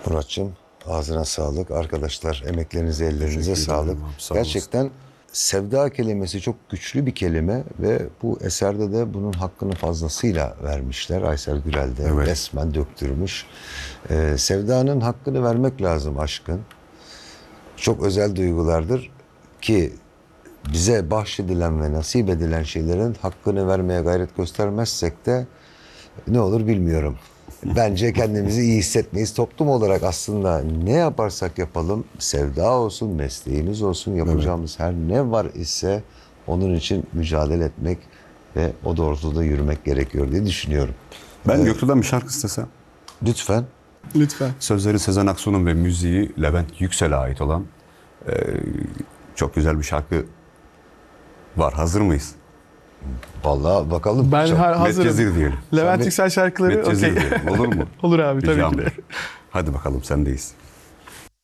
Muratçım, ağzına sağlık. Arkadaşlar, emeklerinize, ellerinize sağlık. Gerçekten sevda kelimesi çok güçlü bir kelime ve bu eserde de bunun hakkını fazlasıyla vermişler. Aysel Gürel de resmen döktürmüş. Sevdanın hakkını vermek lazım, aşkın. Çok özel duygulardır ki bize bahşedilen ve nasip edilen şeylerin hakkını vermeye gayret göstermezsek de ne olur bilmiyorum. Bence kendimizi iyi hissetmeyiz. Toplum olarak aslında ne yaparsak yapalım, sevda olsun, mesleğimiz olsun, yapacağımız her ne var ise onun için mücadele etmek ve o doğrultuda yürümek gerekiyor diye düşünüyorum. Ben Göktuğ'dan bir şarkı istesem. Lütfen. Lütfen. Sözleri Sezen Aksu'nun ve müziği Levent Yüksel'e ait olan çok güzel bir şarkı var. Hazır mıyız? Vallahi bakalım. Ben hazırım. Medcezir diyelim. Levent Yüksel şarkıları Medcezir okey. diyelim. Olur mu? Olur abi tabii ki Ricam de. var. Hadi bakalım sendeyiz.